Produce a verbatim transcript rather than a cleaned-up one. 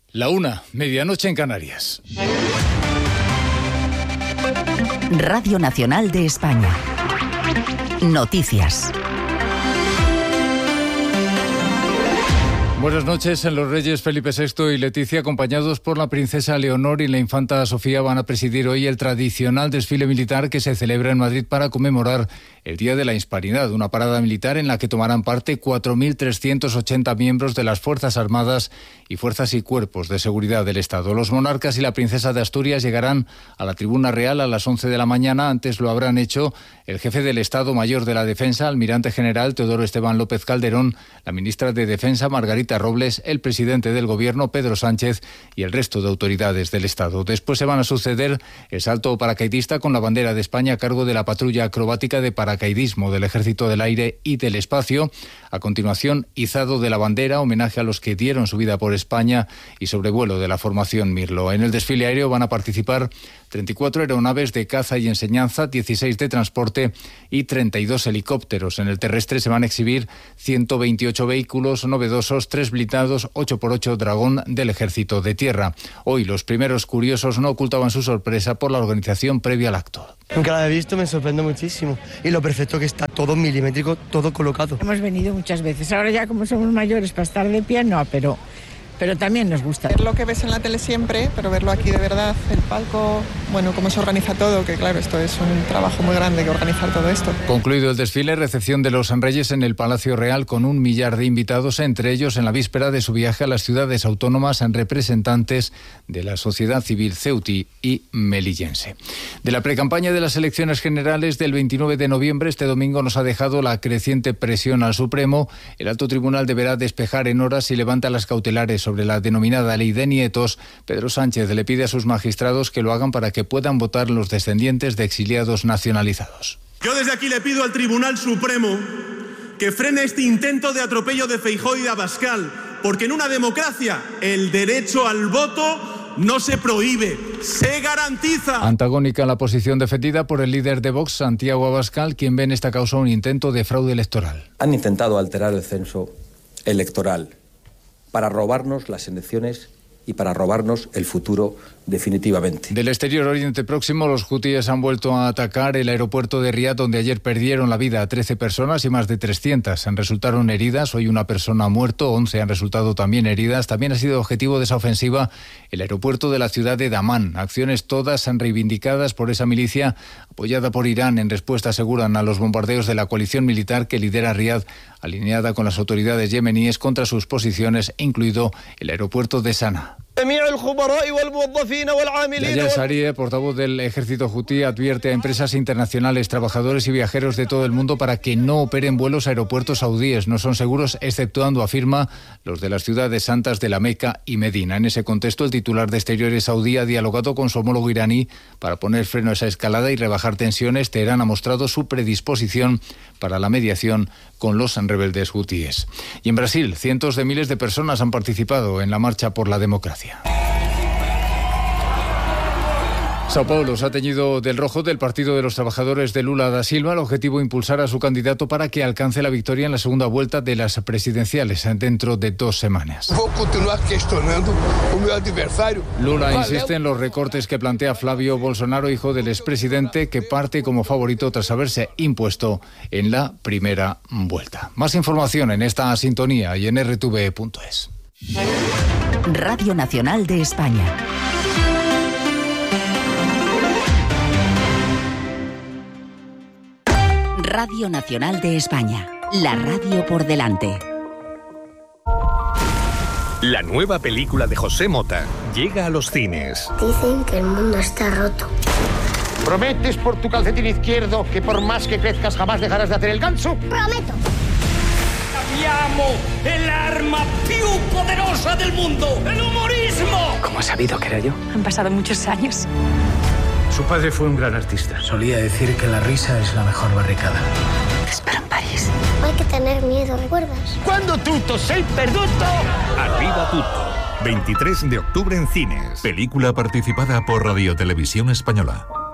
La una, medianoche en Canarias. Radio Nacional de España. Noticias. Buenas noches. Los reyes Felipe sexto y Leticia, acompañados por la princesa Leonor y la infanta Sofía, van a presidir hoy el tradicional desfile militar que se celebra en Madrid para conmemorar el Día de la Hispanidad, una parada militar en la que tomarán parte cuatro mil trescientos ochenta miembros de las Fuerzas Armadas y fuerzas y cuerpos de seguridad del Estado. Los monarcas y la princesa de Asturias llegarán a la tribuna real a las once de la mañana. Antes lo habrán hecho el jefe del Estado Mayor de la Defensa, almirante general Teodoro Esteban López Calderón, la ministra de Defensa Margarita Robles, el presidente del Gobierno Pedro Sánchez y el resto de autoridades del Estado. Después se van a suceder el salto paracaidista con la bandera de España a cargo de la patrulla acrobática de paracaidismo del Ejército del Aire y del Espacio. A continuación, izado de la bandera, homenaje a los que dieron su vida por España, y sobrevuelo de la formación Mirlo. En el desfile aéreo van a participar treinta y cuatro aeronaves de caza y enseñanza, dieciséis de transporte y treinta y dos helicópteros. En el terrestre se van a exhibir ciento veintiocho vehículos novedosos, tres blindados, ocho por ocho Dragón del Ejército de Tierra. Hoy los primeros curiosos no ocultaban su sorpresa por la organización previa al acto. Nunca la he visto, me sorprende muchísimo. Y lo perfecto que está, todo milimétrico, todo colocado. Hemos venido muchas veces. Ahora ya como somos mayores para estar de pie, no, pero... pero también nos gusta. Ver lo que ves en la tele siempre, pero verlo aquí de verdad, el palco, bueno, cómo se organiza todo, que claro, esto es un trabajo muy grande que organizar todo esto. Concluido el desfile, recepción de los Reyes en el Palacio Real con un millar de invitados, entre ellos en la víspera de su viaje a las ciudades autónomas en representantes de la sociedad civil ceutí y melillense. De la precampaña de las elecciones generales del veintinueve de noviembre, este domingo nos ha dejado la creciente presión al Supremo. El alto tribunal deberá despejar en horas si levanta las cautelares sobre la denominada ley de nietos. Pedro Sánchez le pide a sus magistrados que lo hagan para que puedan votar los descendientes de exiliados nacionalizados. Yo desde aquí le pido al Tribunal Supremo que frene este intento de atropello de Feijóo y de Abascal, porque en una democracia el derecho al voto no se prohíbe, se garantiza. Antagónica la posición defendida por el líder de Vox, Santiago Abascal, quien ve en esta causa un intento de fraude electoral. Han intentado alterar el censo electoral para robarnos las elecciones y para robarnos el futuro definitivamente. Del exterior Oriente Próximo, los hutíes han vuelto a atacar el aeropuerto de Riad, donde ayer perdieron la vida a trece personas y más de trescientas resultaron heridas. Hoy una persona ha muerto, once han resultado también heridas. También ha sido objetivo de esa ofensiva el aeropuerto de la ciudad de Damán. Acciones todas reivindicadas por esa milicia apoyada por Irán. En respuesta aseguran a los bombardeos de la coalición militar que lidera Riad, alineada con las autoridades yemeníes contra sus posiciones, incluido el aeropuerto de Sanaa. Yahya Saree, portavoz del ejército hutí, advierte a empresas internacionales, trabajadores y viajeros de todo el mundo para que no operen vuelos a aeropuertos saudíes. No son seguros, exceptuando, afirma, los de las ciudades santas de la Meca y Medina. En ese contexto, el titular de Exteriores saudí ha dialogado con su homólogo iraní para poner freno a esa escalada y rebajar tensiones. Teherán ha mostrado su predisposición para la mediación con los rebeldes hutíes. Y en Brasil, cientos de miles de personas han participado en la marcha por la democracia. Sao Paulo se ha teñido del rojo del Partido de los Trabajadores de Lula da Silva. El objetivo, impulsar a su candidato para que alcance la victoria en la segunda vuelta de las presidenciales dentro de dos semanas. Voy a continuar cuestionando a mi adversario. Lula insiste en los recortes que plantea Flavio Bolsonaro, hijo del expresidente, que parte como favorito tras haberse impuesto en la primera vuelta. Más información en esta sintonía y en erre te ve punto es. Radio Nacional de España. Radio Nacional de España, la radio por delante. La nueva película de José Mota llega a los cines. Dicen que el mundo está roto. ¿Prometes por tu calcetín izquierdo que por más que crezcas jamás dejarás de hacer el ganso? ¡Prometo! ¡Cambiamos el arma più poderosa del mundo! ¡El humorismo! ¿Cómo has sabido que era yo? Han pasado muchos años. Su padre fue un gran artista. Solía decir que la risa es la mejor barricada. Te espero en París. No hay que tener miedo, ¿recuerdas? Cuando tutto sei perduto. Arriba tutto. veintitrés de octubre en cines. Película participada por Radio Televisión Española.